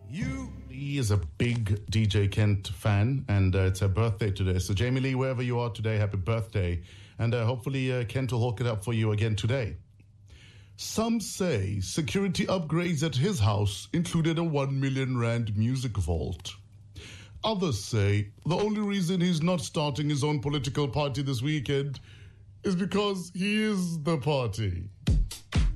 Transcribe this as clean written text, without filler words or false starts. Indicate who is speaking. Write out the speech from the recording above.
Speaker 1: He is a big DJ Kent fan, and it's her birthday today. So, Jamie Lee, wherever you are today, happy birthday. And hopefully Kent will hook it up for you again today. Some say security upgrades at his house included a 1 million rand music vault. Others say the only reason he's not starting his own political party this weekend is because he is the party.